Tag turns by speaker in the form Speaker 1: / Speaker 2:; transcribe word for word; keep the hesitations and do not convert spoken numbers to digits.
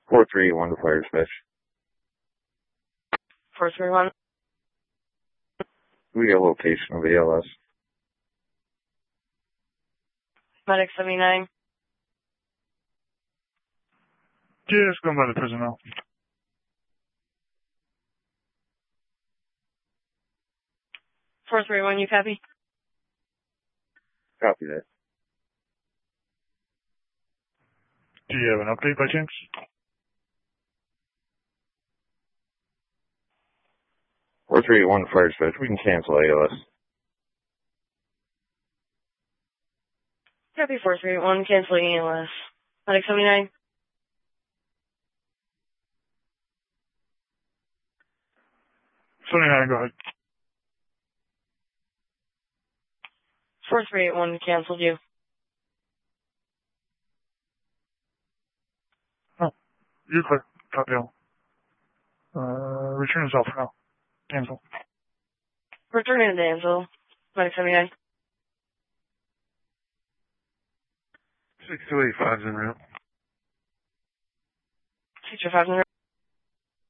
Speaker 1: four three eight one to fire dispatch.
Speaker 2: four three one.
Speaker 1: We got a location of A L S.
Speaker 2: Medic seventy-nine.
Speaker 3: Yeah, it's going by the prison now.
Speaker 2: four three one, you copy?
Speaker 1: Copy that.
Speaker 3: Do you have an update by chance?
Speaker 1: four three eight one to fire dispatch. We can cancel A L S.
Speaker 2: Copy four three eight one, canceling A L S. Medic seventy-nine.
Speaker 3: seventy-nine, go ahead.
Speaker 2: four three eight one, canceled you.
Speaker 3: Oh, you're clear. Copy all. Uh, return yourself for now. Cancel.
Speaker 2: Returning to Danville. Medic seventy-nine.
Speaker 1: six two eight five's en route.
Speaker 2: six two five